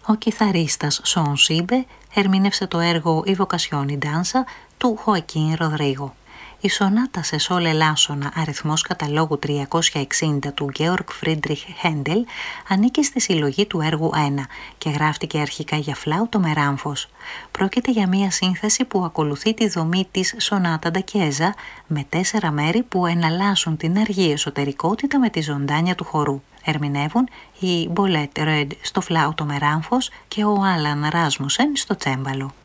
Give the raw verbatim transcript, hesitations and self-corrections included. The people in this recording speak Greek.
Ο κιθαρίστας Σον Σίμπε ερμήνευσε το έργο «Η Vocazione Danza» του Χοακίν Ροδρίγο. Η σονάτα σε σόλ ελάσσονα αριθμός καταλόγου τριακόσια εξήντα του Γκέοργκ Φρίντριχ Χέντελ ανήκει στη συλλογή του έργου ένα και γράφτηκε αρχικά για φλάουτο με ράμφος. Πρόκειται για μία σύνθεση που ακολουθεί τη δομή της σονάτα ντα Chiesa με τέσσερα μέρη που εναλλάσσουν την αργή εσωτερικότητα με τη ζωντάνια του χορού. Ερμηνεύουν η Μπολέτ Ρεντ στο φλάουτο με ράμφος και ο Άλαν Ράσμουσεν στο τσέμπαλο.